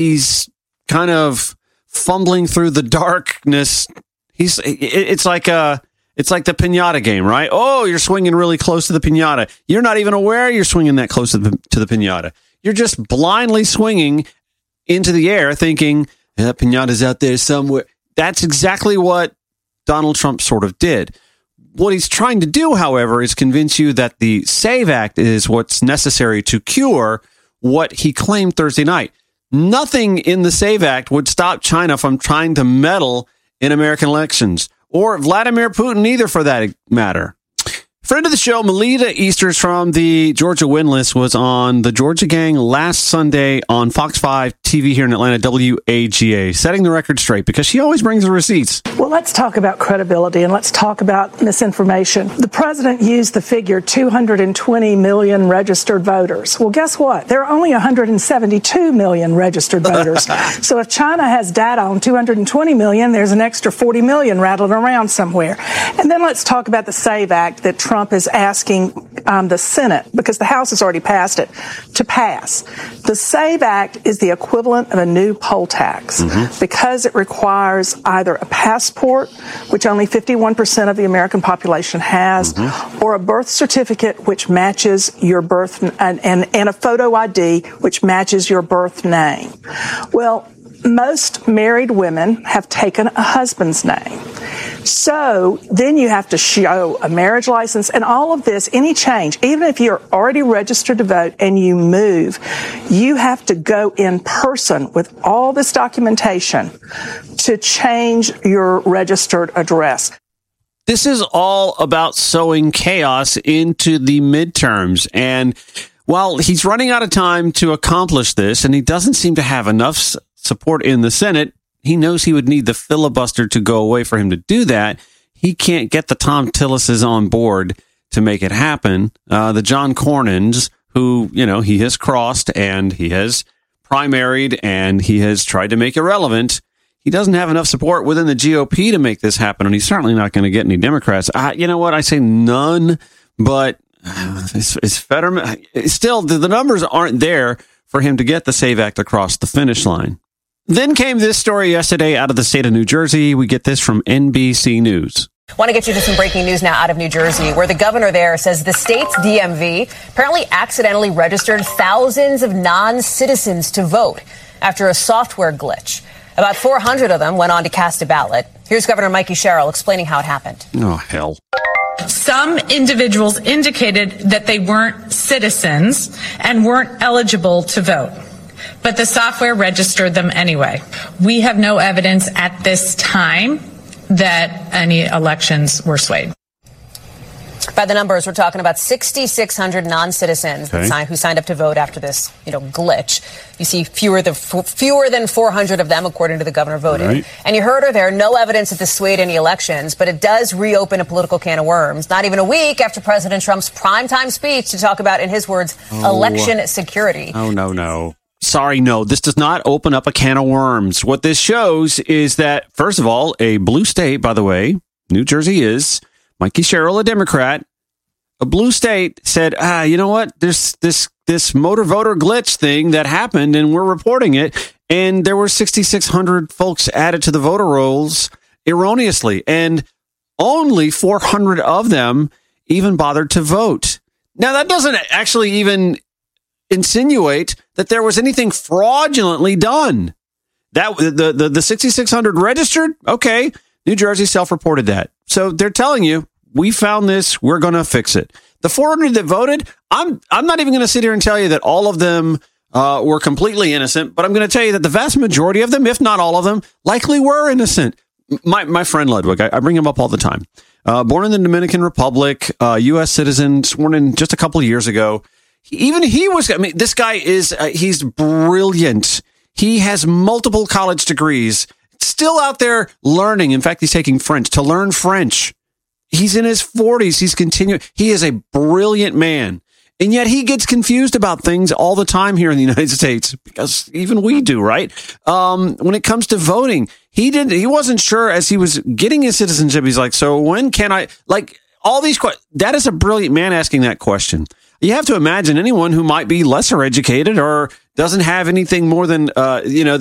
He's kind of fumbling through the darkness. It's like the piñata game, right? Oh, you're swinging really close to the piñata. You're not even aware you're swinging that close to the piñata. You're just blindly swinging into the air thinking, that piñata's out there somewhere. That's exactly what Donald Trump sort of did. What he's trying to do, however, is convince you that the SAVE Act is what's necessary to cure what he claimed Thursday night. Nothing in the SAVE Act would stop China from trying to meddle in American elections, or Vladimir Putin either, for that matter. Friend of the show, Melita Easters from the Georgia Windlass, was on the Georgia Gang last Sunday on Fox 5 TV here in Atlanta, WAGA, setting the record straight because she always brings the receipts. Well, let's talk about credibility and let's talk about misinformation. The president used the figure 220 million registered voters. Well, guess what? There are only 172 million registered voters. So if China has data on 220 million, there's an extra 40 million rattling around somewhere. And then let's talk about the SAVE Act that Trump is asking the Senate, because the House has already passed it, to pass. The SAVE Act is the equivalent of a new poll tax because it requires either a passport, which only 51% of the American population has, or a birth certificate which matches your birth and a photo ID which matches your birth name. Well, most married women have taken a husband's name. So then you have to show a marriage license and all of this, any change, even if you're already registered to vote and you move, you have to go in person with all this documentation to change your registered address. This is all about sowing chaos into the midterms. And while he's running out of time to accomplish this, and he doesn't seem to have enough support in the Senate, he knows he would need the filibuster to go away for him to do that. He can't get the Tom Tillises on board to make it happen. The John Cornyn's, who, he has crossed and he has primaried and he has tried to make irrelevant. He doesn't have enough support within the GOP to make this happen, and he's certainly not going to get any Democrats. You know what? I say none, but it's Fetterman. Still, the numbers aren't there for him to get the SAVE Act across the finish line. Then came this story yesterday out of the state of New Jersey. We get this from NBC News. I want to get you to some breaking news now out of New Jersey, where the governor there says the state's DMV apparently accidentally registered thousands of non-citizens to vote after a software glitch. About 400 of them went on to cast a ballot. Here's Governor Mikey Sherrill explaining how it happened. Oh, hell. Some individuals indicated that they weren't citizens and weren't eligible to vote, but the software registered them anyway. We have no evidence at this time that any elections were swayed. By the numbers, we're talking about 6,600 non-citizens who signed up to vote after this, glitch. You see fewer than 400 of them, according to the governor, voted. Right. And you heard her there, no evidence that this swayed any elections, but it does reopen a political can of worms. Not even a week after President Trump's primetime speech to talk about, in his words, election security. Oh, no. Sorry, no, this does not open up a can of worms. What this shows is that, first of all, a blue state, by the way, New Jersey is, Mikey Sherrill, a Democrat, a blue state said, you know what? There's this motor voter glitch thing that happened and we're reporting it. And there were 6,600 folks added to the voter rolls erroneously. And only 400 of them even bothered to vote. Now, that doesn't actually even insinuate that there was anything fraudulently done. That the 6,600 registered. Okay. New Jersey self-reported that. So they're telling you, we found this, we're going to fix it. The 400 that voted, I'm not even going to sit here and tell you that all of them were completely innocent, but I'm going to tell you that the vast majority of them, if not all of them, likely were innocent. My friend Ludwig, I bring him up all the time. Born in the Dominican Republic, U.S. citizen, sworn in just a couple of years ago. This guy is, he's brilliant. He has multiple college degrees, still out there learning. In fact, he's taking French to learn French. He's in his 40s. He's continuing. He is a brilliant man. And yet he gets confused about things all the time here in the United States, because even we do, right? When it comes to voting, he wasn't sure as he was getting his citizenship. He's like, so when can I, like, all these questions? That is a brilliant man asking that question. You have to imagine anyone who might be lesser educated or doesn't have anything more than,